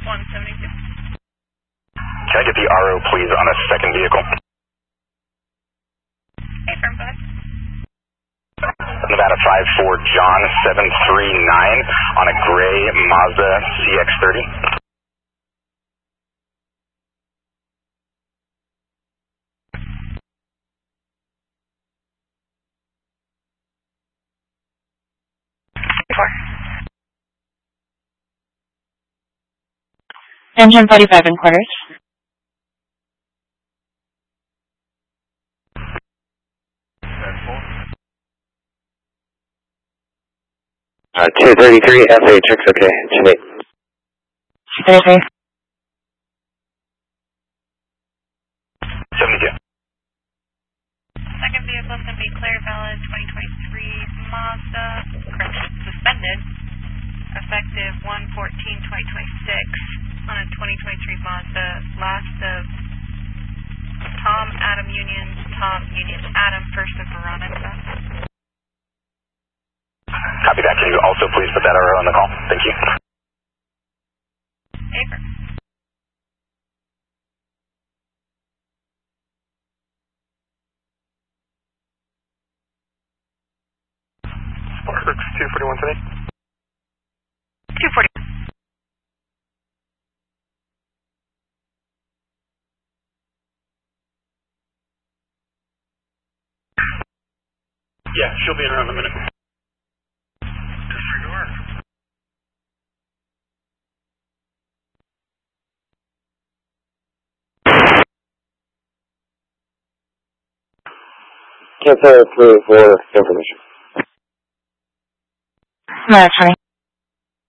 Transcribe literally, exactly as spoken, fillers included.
one seventy-two. Can I get the R O, please, on a second vehicle? Hey, firm, go ahead. Nevada five four John seven three nine on a gray Mazda C X thirty. Engine forty-five and quarters. Uh, two thirty-three, F A, checks okay, engine eight. two thirty-three. seventy-two. Second vehicle is going to be clear valid twenty twenty-three Mazda, correction, suspended, effective one fourteen twenty twenty-six on a twenty twenty-three Mazda, last of Tom Adam Union, Tom Union Adam, first of Veronica. Copy that. Can you also please put that R O on the call? Thank you. Paper. Sparks two forty-one today. two forty. Yeah, she'll be in around a minute. Cancel through for information. No, that's funny.